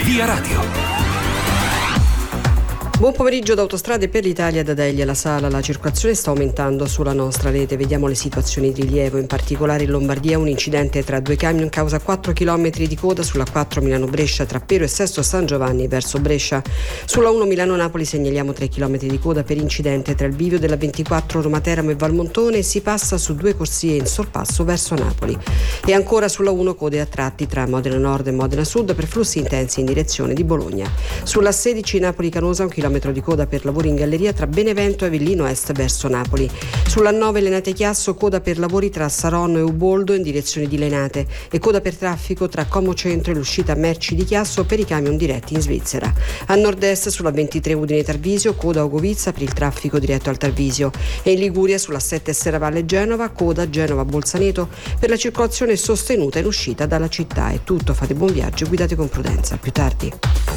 Via Radio. Buon pomeriggio da Autostrade per l'Italia, da Degli alla Sala. La circolazione sta aumentando sulla nostra rete. Vediamo le situazioni di rilievo. In particolare in Lombardia un incidente tra due camion causa 4 km di coda sulla 4 Milano-Brescia tra Pero e Sesto San Giovanni verso Brescia. Sulla 1 Milano-Napoli segnaliamo 3 km di coda per incidente tra il bivio della 24 Roma Teramo e Valmontone e si passa su due corsie in sorpasso verso Napoli. E ancora sulla 1 code a tratti tra Modena Nord e Modena Sud per flussi intensi in direzione di Bologna. Sulla 16 Napoli-Canosa un chilometro di coda per lavori in galleria tra Benevento e Avellino Est verso Napoli. Sulla 9 Lenate-Chiasso coda per lavori tra Saronno e Uboldo in direzione di Lenate e coda per traffico tra Como Centro e l'uscita merci di Chiasso per i camion diretti in Svizzera. A nord-est sulla 23 Udine-Tarvisio coda Ogovizza per il traffico diretto al Tarvisio e in Liguria sulla 7 Serravalle-Genova coda Genova-Bolzaneto per la circolazione sostenuta in uscita dalla città. È tutto, fate buon viaggio e guidate con prudenza. A più tardi.